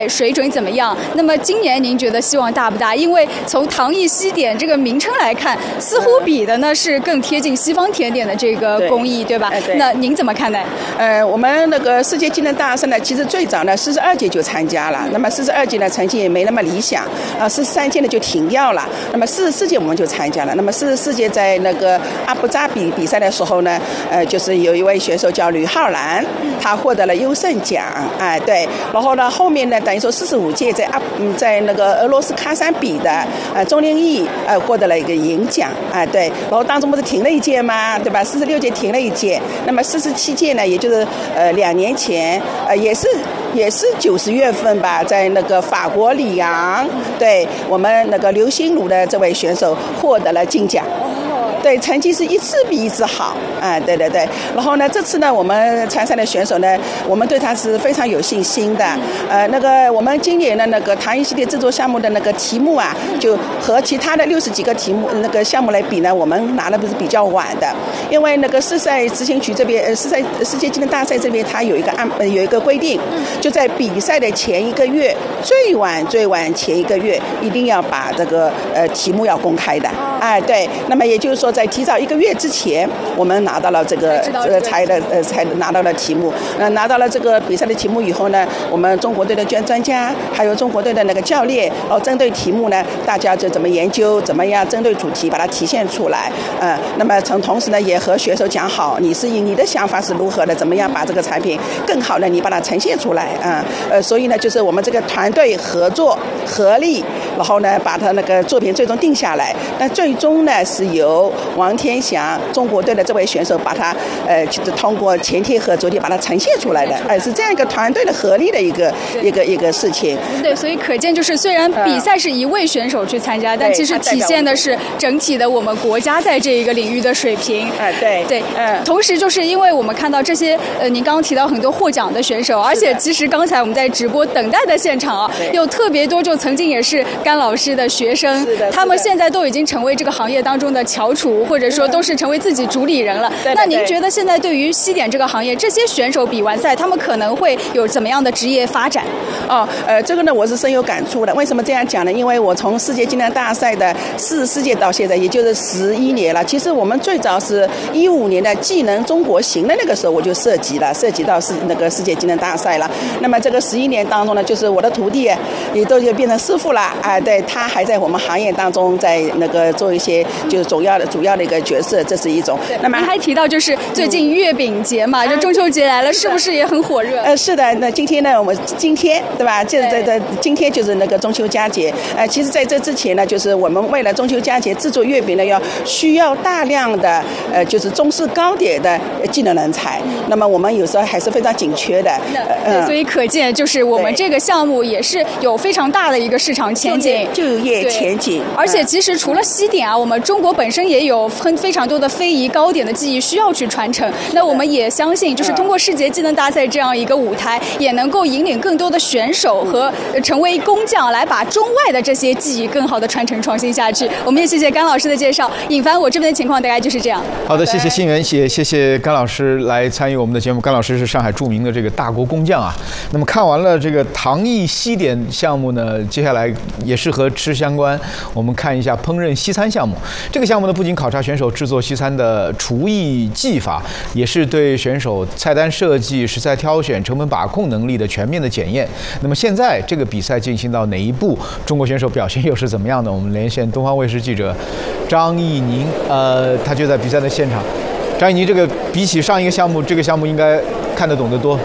水准怎么样？那么今年您觉得希望大不大？因为从糖艺西点这个名称来看，似乎比的呢是更贴近西方甜点的这个工艺，对吧？那您怎么看待？ 我们那个世界技能大赛呢，其实最早呢42届就参加了，那么42届呢成绩也没那么理想，43届呢就停掉了，那么44届我们就参加了。那么44届在那个阿布扎比比赛的时候呢，就是有一位选手叫吕浩然，他获得了优胜奖，对。然后呢，后面呢，等于说45届在那个俄罗斯喀山比的钟灵义获得了一个银奖，对。然后当中不是停了一届吗？对吧？46届停了一届，那么47届呢，也就是2年前，也是90月份吧，在那个法国里昂，对我们那个刘心如的这位选手获得了金奖。对，成绩是一次比一次好，对。然后呢，这次呢，我们参赛的选手呢，我们对他是非常有信心的。那个我们今年的那个糖艺系列制作项目的那个题目啊，就和其他的60几个题目那个项目来比呢，我们拿的不是比较晚的，因为那个世赛执行局这边，世界技能大赛这边，它有一个规定，就在比赛的前1个月，最晚前1个月，一定要把这个题目要公开的，对。那么也就是说，在提早1个月之前，我们拿到了才拿到了题目。拿到了这个比赛的题目以后呢，我们中国队的专家，还有中国队的那个教练，然后针对题目呢，大家就怎么研究，怎么样针对主题把它体现出来。那么同时呢，也和选手讲好，你的想法是如何的，怎么样把这个产品更好的你把它呈现出来所以呢，就是我们这个团队合作合力，然后呢，把他那个作品最终定下来。那最终呢，是由王天祥中国队的这位选手把他就是通过前天和昨天把它呈现出来的，是这样一个团队的合力的一个事情。 对，所以可见就是虽然比赛是一位选手去参加，但其实体现的是整体的我们国家在这一个领域的水平。对。同时就是因为我们看到这些您刚刚提到很多获奖的选手，而且其实刚才我们在直播等待的现场有特别多就曾经也是甘老师的学生，他们现在都已经成为这个行业当中的翘楚，或者说都是成为自己主理人了。那您觉得现在对于西点这个行业，这些选手比完赛，他们可能会有怎么样的职业发展？ 这个呢，我是深有感触的。为什么这样讲呢？因为我从世界技能大赛的44届到现在，也就是11年了。其实我们最早是15年的技能中国行的那个时候，我就涉及到那个世界技能大赛了。那么这个11年当中呢，就是我的徒弟也都变成师傅了对，他还在我们行业当中在那个做一些就是主要的一个角色，这是一种。那么您还提到就是最近月饼节嘛，就中秋节来了，是不是也很火热？ 是的，那今天呢，我们今天对吧？今天就是那个中秋佳节。其实在这之前呢，就是我们为了中秋佳节制作月饼呢，需要大量的就是中式糕点的技能人才。那么我们有时候还是非常紧缺的。 所以可见就是我们这个项目也是有非常大的一个市场前景， 就业前景。 而且其实除了西点我们中国本身也有非常多的非遗糕点的技艺需要去传承。那我们也相信，就是通过世界技能大赛这样一个舞台，也能够引领更多的选手和成为工匠，来把中外的这些技艺更好的传承创新下去。我们也谢谢甘老师的介绍。尹凡，我这边的情况大概就是这样。 好的，谢谢新源，也谢谢甘老师来参与我们的节目。甘老师是上海著名的这个大国工匠啊。那么看完了这个糖艺西点项目呢，接下来也是和吃相关，我们看一下烹饪西餐项目。这个项目呢，不仅考察选手制作西餐的厨艺技法，也是对选手菜单设计、食材挑选、成本把控能力的全面的检验。那么现在这个比赛进行到哪一步，中国选手表现又是怎么样的？我们连线东方卫视记者张艺宁，他就在比赛的现场。张艺宁，这个比起上一个项目，这个项目应该看得懂得多。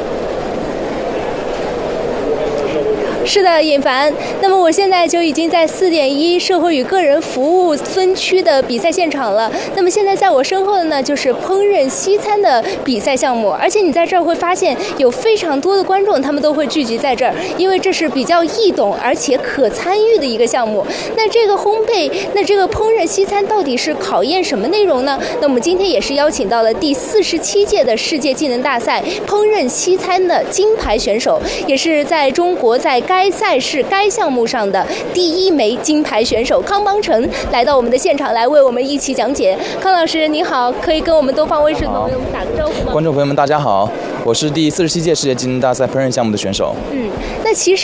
是的，尹凡。那么我现在就已经在4.1社会与个人服务分区的比赛现场了。那么现在在我身后的呢，就是烹饪西餐的比赛项目。而且你在这儿会发现有非常多的观众，他们都会聚集在这儿，因为这是比较易懂而且可参与的一个项目。那这个烘焙，那这个烹饪西餐到底是考验什么内容呢？那我们今天也是邀请到了第47届的世界技能大赛烹饪西餐的金牌选手，也是在中国在该赛事该项目上的第1枚金牌选手康邦成来到我们的现场，来为我们一起讲解。康老师你好，可以跟我们东方卫视的朋友们打个招呼吗？ 观众朋友们大家好，我是第47届世界技能大赛烹饪项目的选手。 那其实